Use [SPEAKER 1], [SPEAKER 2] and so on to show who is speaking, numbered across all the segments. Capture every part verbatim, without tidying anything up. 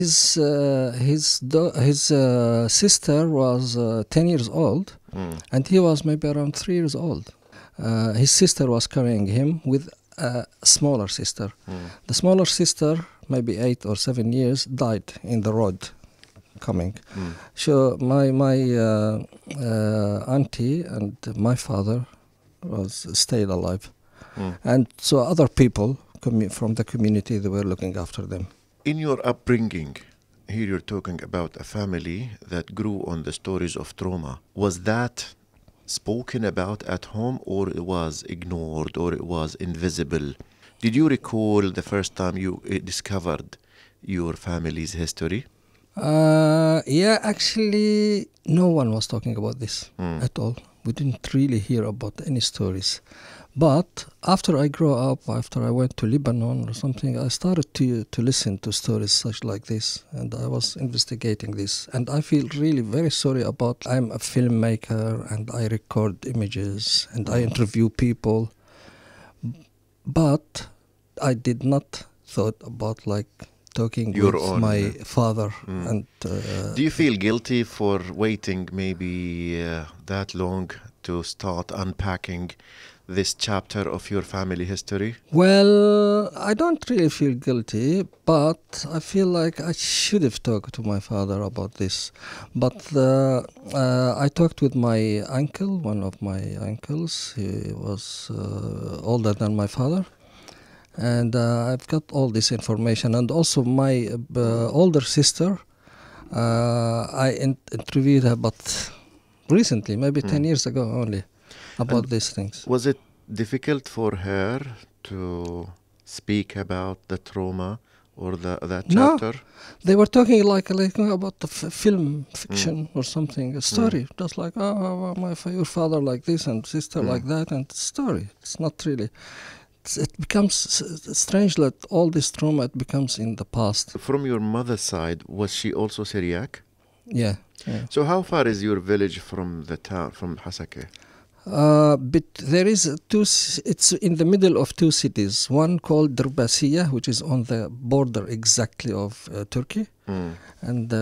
[SPEAKER 1] His uh, his do- his uh, sister was uh, ten years old,
[SPEAKER 2] Mm.
[SPEAKER 1] and he was maybe around three years old. Uh, his sister was carrying him with a smaller sister.
[SPEAKER 2] Mm.
[SPEAKER 1] The smaller sister, maybe eight or seven years, died in the road coming.
[SPEAKER 2] Mm.
[SPEAKER 1] So my my uh, uh, auntie and my father was stayed alive,
[SPEAKER 2] Mm.
[SPEAKER 1] and so other people commu- from the community, they were looking after them.
[SPEAKER 2] In your upbringing, here you're talking about a family that grew on the stories of trauma. Was that spoken about at home, or it was ignored, or it was invisible? Did you recall the first time you uh, discovered your family's history?
[SPEAKER 1] Uh, yeah, actually, no one was talking about this
[SPEAKER 2] Mm.
[SPEAKER 1] at all. We didn't really hear about any stories. But after I grew up, after I went to Lebanon or something, I started to to listen to stories such like this, and I was investigating this. And I feel really very sorry about. I'm a filmmaker, and I record images, and I interview people. But I did not thought about like talking
[SPEAKER 2] Your
[SPEAKER 1] with
[SPEAKER 2] own,
[SPEAKER 1] my
[SPEAKER 2] uh,
[SPEAKER 1] father
[SPEAKER 2] mm.
[SPEAKER 1] and. Uh,
[SPEAKER 2] Do you feel guilty for waiting maybe uh, that long to start unpacking this chapter of your family history?
[SPEAKER 1] Well, I don't really feel guilty, but I feel like I should have talked to my father about this. But uh, uh, I talked with my uncle, one of my uncles. He was uh, older than my father. And uh, I've got all this information. And also my uh, older sister, uh, I in- interviewed her, but recently, maybe ten
[SPEAKER 2] Mm.
[SPEAKER 1] years ago only, about
[SPEAKER 2] And
[SPEAKER 1] these things.
[SPEAKER 2] Was it difficult for her to speak about the trauma or the that
[SPEAKER 1] No.
[SPEAKER 2] chapter?
[SPEAKER 1] They were talking like, like about the f- film fiction or something, a story, just like, oh, my fa- your father like this and sister
[SPEAKER 2] Mm.
[SPEAKER 1] like that, and story. It's not really. It's, it becomes s- strange that all this trauma it becomes in the past.
[SPEAKER 2] From your mother's side, was she also Syriac?
[SPEAKER 1] Yeah. yeah.
[SPEAKER 2] So how far is your village from the town, from Hasake?
[SPEAKER 1] Uh, but there is a two. c- It's in the middle of two cities. One called Dirbasiya, which is on the border exactly of uh, Turkey,
[SPEAKER 2] Mm.
[SPEAKER 1] and uh,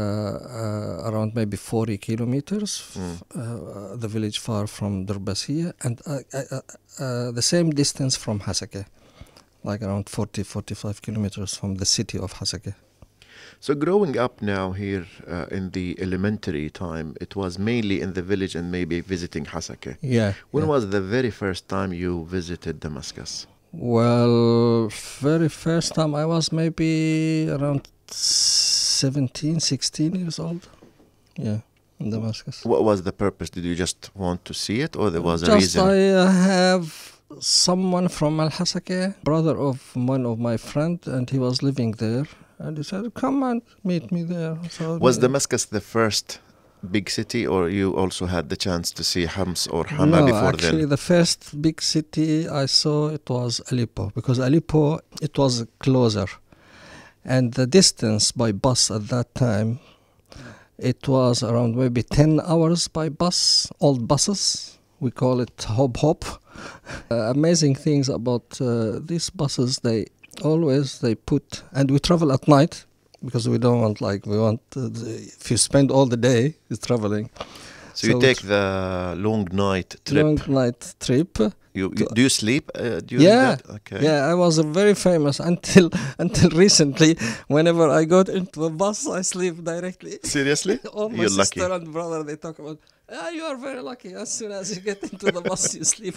[SPEAKER 1] uh, around maybe forty kilometers, f-
[SPEAKER 2] Mm.
[SPEAKER 1] uh, the village far from Dirbasiya, and uh, uh, uh, uh, the same distance from Hasake, like around forty, forty-five kilometers from the city of Hasake.
[SPEAKER 2] So growing up now here uh, in the elementary time, it was mainly in the village and maybe visiting Hasake.
[SPEAKER 1] Yeah.
[SPEAKER 2] When
[SPEAKER 1] yeah.
[SPEAKER 2] was the very first time you visited Damascus?
[SPEAKER 1] Well, very first time I was maybe around seventeen, sixteen years old. Yeah, in Damascus.
[SPEAKER 2] What was the purpose? Did you just want to see it, or there was a
[SPEAKER 1] Just
[SPEAKER 2] reason?
[SPEAKER 1] I uh, have someone from Al Hasake, brother of one of my friend, and he was living there. And he said, "Come and meet me there." So
[SPEAKER 2] Was
[SPEAKER 1] uh,
[SPEAKER 2] Damascus the first big city, or you also had the chance to see Homs or Hama
[SPEAKER 1] no,
[SPEAKER 2] before
[SPEAKER 1] actually,
[SPEAKER 2] then?
[SPEAKER 1] the first big city I saw it was Aleppo, because Aleppo it was closer, and the distance by bus at that time it was around maybe ten hours by bus, old buses. We call it hop hop. Uh, amazing things about uh, these buses. They always they put, and we travel at night because we don't want like we want. Uh, the, if you spend all the day is traveling,
[SPEAKER 2] So you
[SPEAKER 1] so
[SPEAKER 2] take
[SPEAKER 1] it's
[SPEAKER 2] the long night trip.
[SPEAKER 1] long night trip.
[SPEAKER 2] You, you do you sleep uh, during
[SPEAKER 1] Yeah,
[SPEAKER 2] that? Okay.
[SPEAKER 1] yeah. I was uh, very famous until until recently. Whenever I got into a bus, I sleep directly.
[SPEAKER 2] Seriously?
[SPEAKER 1] All my
[SPEAKER 2] You're
[SPEAKER 1] sister
[SPEAKER 2] lucky.
[SPEAKER 1] and brother they talk about. Ah, you are very lucky. As soon as you get into the bus, you sleep.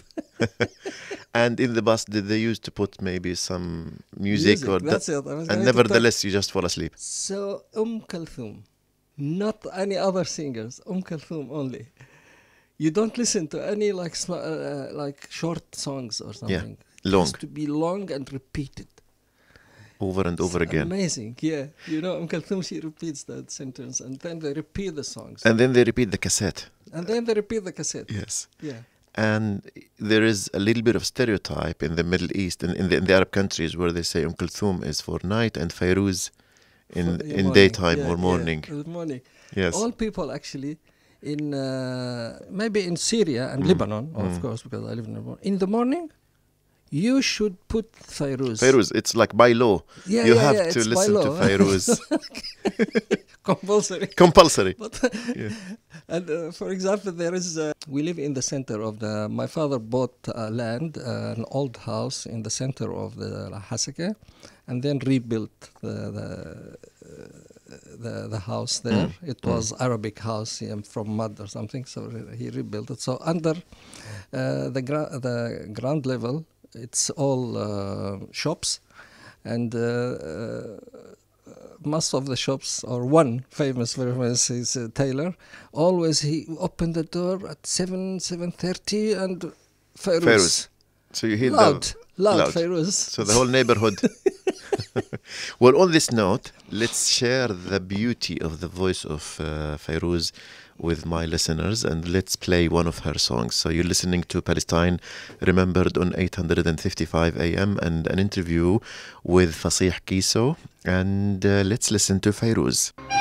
[SPEAKER 2] And in the bus, did they used to put maybe some music, or
[SPEAKER 1] That's
[SPEAKER 2] that?
[SPEAKER 1] it. I was
[SPEAKER 2] And
[SPEAKER 1] going to talk.
[SPEAKER 2] nevertheless, you just fall asleep.
[SPEAKER 1] So Umm Kulthum, not any other singers. Umm Kulthum only. You don't listen to any like sm- uh, like short songs or something. It
[SPEAKER 2] long.
[SPEAKER 1] has to be long and repeated.
[SPEAKER 2] Over and over
[SPEAKER 1] It's
[SPEAKER 2] again.
[SPEAKER 1] amazing, yeah. You know, Umm Kulthum, she repeats that sentence, and then they repeat the songs,
[SPEAKER 2] And then they repeat the cassette.
[SPEAKER 1] and then they repeat the cassette.
[SPEAKER 2] Yes.
[SPEAKER 1] Yeah.
[SPEAKER 2] And there is a little bit of stereotype in the Middle East and in the, in the Arab countries where they say Umm Kulthum is for night and Fairuz in,
[SPEAKER 1] For-
[SPEAKER 2] in
[SPEAKER 1] morning,
[SPEAKER 2] daytime
[SPEAKER 1] yeah,
[SPEAKER 2] or morning.
[SPEAKER 1] Yeah, in the morning.
[SPEAKER 2] Yes.
[SPEAKER 1] All people actually in uh, maybe in Syria and
[SPEAKER 2] Mm.
[SPEAKER 1] Lebanon,
[SPEAKER 2] Mm.
[SPEAKER 1] of course, because I live in Lebanon. In the morning, you should put Fairuz.
[SPEAKER 2] Fairuz, it's like by law.
[SPEAKER 1] Yeah,
[SPEAKER 2] you
[SPEAKER 1] yeah,
[SPEAKER 2] have
[SPEAKER 1] yeah,
[SPEAKER 2] to
[SPEAKER 1] it's by
[SPEAKER 2] listen to
[SPEAKER 1] law.
[SPEAKER 2] Fairuz.
[SPEAKER 1] Compulsory.
[SPEAKER 2] Compulsory.
[SPEAKER 1] But
[SPEAKER 2] Yeah.
[SPEAKER 1] and uh, for example, there is uh, we live in the center of the. My father bought uh, land, uh, an old house in the center of the Hasaka, and then rebuilt the the, uh, the, the house there.
[SPEAKER 2] Mm.
[SPEAKER 1] It was Arabic house um, from mud or something, so he rebuilt it. So under uh, the gra- the ground level, it's all uh, shops, and. Uh, uh, most of the shops, or one famous, very famous, is uh, Taylor. Always he opened the door at seven, seven thirty, and Fairuz.
[SPEAKER 2] Fairuz. So you hear
[SPEAKER 1] Loud,
[SPEAKER 2] the
[SPEAKER 1] loud,
[SPEAKER 2] loud.
[SPEAKER 1] Fairuz.
[SPEAKER 2] So the whole neighborhood. Well, on this note, let's share the beauty of the voice of uh, Fairuz with my listeners, and let's play one of her songs. So you're listening to Palestine Remembered on eight fifty-five A M and an interview with Fasih Kiso, and uh, let's listen to Fairuz.